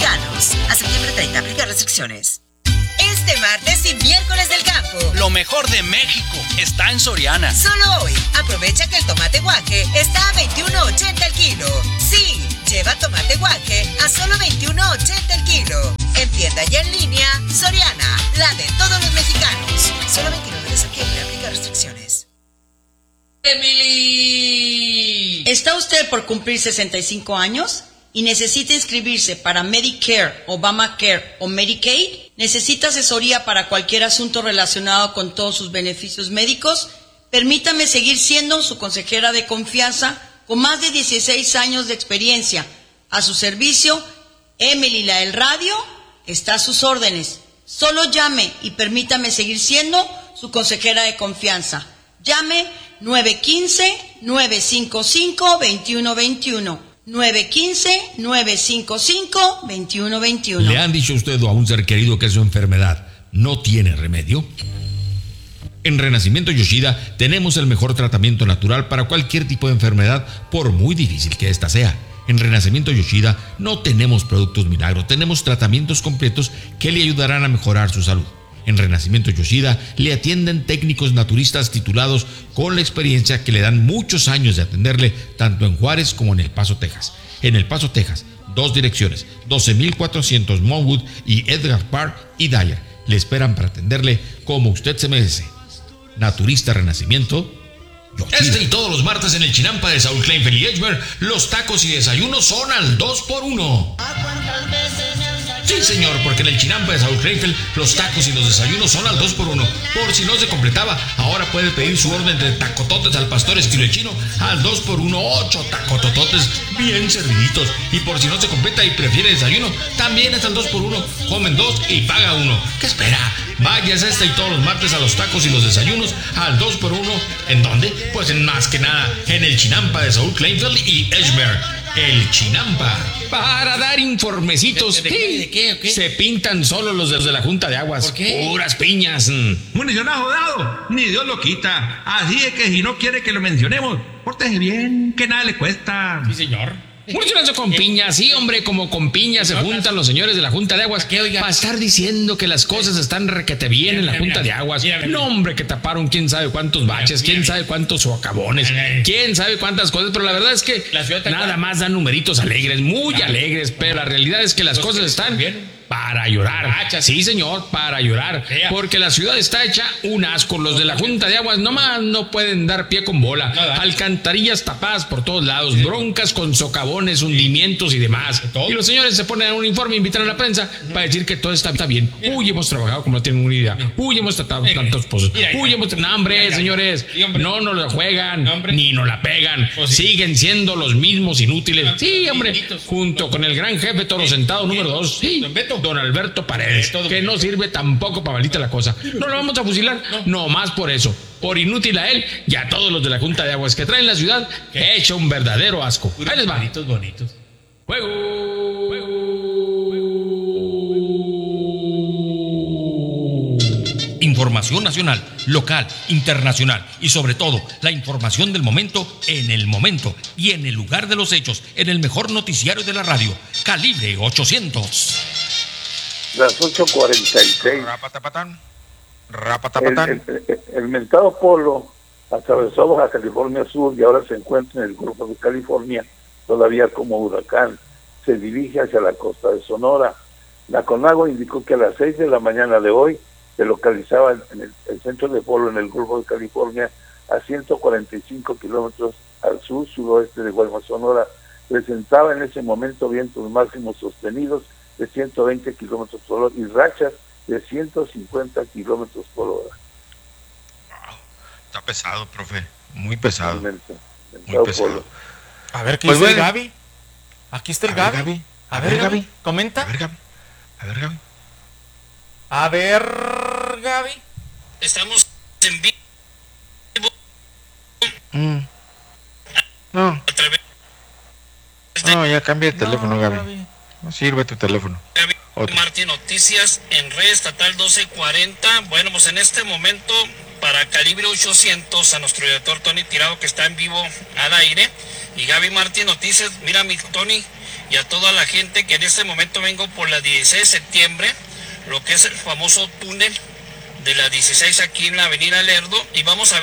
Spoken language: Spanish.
mexicanos. A septiembre 30, aplicar restricciones. Este martes y miércoles del campo. Lo mejor de México está en Soriana. Solo hoy, aprovecha que el tomate guaje está a $21.80 el kilo. Sí, lleva tomate guaje a solo $21.80 el kilo. En tienda y en línea, Soriana, la de todos los mexicanos. Solo 29 de septiembre, aplica restricciones. Emily, ¿está usted por cumplir 65 años? ¿Y necesita inscribirse para Medicare, Obamacare o Medicaid? ¿Necesita asesoría para cualquier asunto relacionado con todos sus beneficios médicos? Permítame seguir siendo su consejera de confianza con más de 16 años de experiencia. A su servicio, Emily la del radio está a sus órdenes. Solo llame y permítame seguir siendo su consejera de confianza. Llame 915-955-2121. 915-955-2121. ¿Le han dicho a usted o a un ser querido que su enfermedad no tiene remedio? En Renacimiento Yoshida tenemos el mejor tratamiento natural para cualquier tipo de enfermedad, por muy difícil que ésta sea. En Renacimiento Yoshida no tenemos productos milagro, tenemos tratamientos completos que le ayudarán a mejorar su salud. En Renacimiento Yoshida le atienden técnicos naturistas titulados con la experiencia que le dan muchos años de atenderle tanto en Juárez como en El Paso, Texas. En El Paso, Texas, 2 direcciones, 12,400 Monwood y Edgar Park y Dyer. Le esperan para atenderle como usted se merece. Naturista Renacimiento Yoshida. Este y todos los martes en el Chinampa de Saúl Kleinfeld y Edgemer, los tacos y desayunos son al 2x1. Sí, señor, porque en el Chinampa de Saúl Kleinfeld los tacos y los desayunos son al 2x1. Por si no se completaba, ahora puede pedir su orden de tacototes al pastor estilo chino al 2x1, 8 tacotototes bien serviditos. Y por si no se completa y prefiere desayuno, también es al 2x1. Comen 2 y paga 1. ¿Qué espera? Váyase este y todos los martes a los tacos y los desayunos al 2x1. ¿En dónde? Pues en más que nada, en el Chinampa de Saúl Kleinfeld y Edgemer. El Chinampa. Para dar informecitos. ¿De qué? Se pintan solo los de la Junta de Aguas. ¿Por qué? Puras piñas. Municionajo dado, ni Dios lo quita. Así es que si no quiere que lo mencionemos, pórtese bien, que nada le cuesta. Sí, señor. Municionazo con piña, sí, hombre, como con piña se juntan los señores de la Junta de Aguas. ¿Qué, oiga? Para estar diciendo que las cosas están requete bien en la Junta de Aguas. No, hombre, que taparon quién sabe cuántos baches, quién sabe cuántos socavones, quién sabe cuántas cosas, pero la verdad es que nada más dan numeritos alegres, muy alegres, pero la realidad es que las cosas están para llorar. Sí, señor, para llorar. Porque la ciudad está hecha un asco. Los de la Junta de Aguas nomás no pueden dar pie con bola. Alcantarillas tapadas por todos lados, broncas con socavones, hundimientos y demás. Y los señores se ponen a un informe e invitan a la prensa para decir que todo está bien. Uy, hemos trabajado como no tienen una idea. Uy, hemos tratado tantos pozos. Uy, hemos... No, hombre, señores, no nos la juegan, ni nos la pegan. Siguen siendo los mismos inútiles. Sí, hombre, junto con el gran jefe Toro Sentado número 2. Sí, don Alberto Paredes, que no sirve tampoco para malita la cosa. No lo vamos a fusilar, no más por eso. Por inútil a él y a todos los de la Junta de Aguas que traen la ciudad hecha un verdadero asco. Ahí les va. Bonitos. Información nacional, local, internacional y sobre todo la información del momento en el momento y en el lugar de los hechos, en el mejor noticiario de la radio, Calibre 800. Las 8:46. Rapatapatán. El mentado polo atravesó Baja California Sur y ahora se encuentra en el Golfo de California, todavía como huracán. Se dirige hacia la costa de Sonora. La CONAGUA indicó que a las 6 de la mañana de hoy se localizaba en el centro de polo en el Golfo de California a 145 kilómetros al sur-suroeste de Guaymas, Sonora. Presentaba en ese momento vientos máximos sostenidos de 120 kilómetros por hora y rachas de 150 kilómetros por hora. Wow, está pesado, profe, muy pesado. Muy pesado. polo. A ver, ¿qué Pues dice el bueno. Gaby? Aquí está el Gaby. A ver, Gaby, comenta. A ver, Gaby. A ver, Gaby. Estamos en vivo. No, A través no, ya cambia el teléfono, Gaby. No sirve tu teléfono. Otro. Martín Noticias en Red Estatal 1240. Bueno, pues en este momento para Calibre 800 a nuestro director Tony Tirado, que está en vivo al aire, y Gaby Martín Noticias. Mira, mi Tony, y a toda la gente que en este momento vengo por la 16 de septiembre, lo que es el famoso túnel de la 16 aquí en la avenida Lerdo, y vamos a ver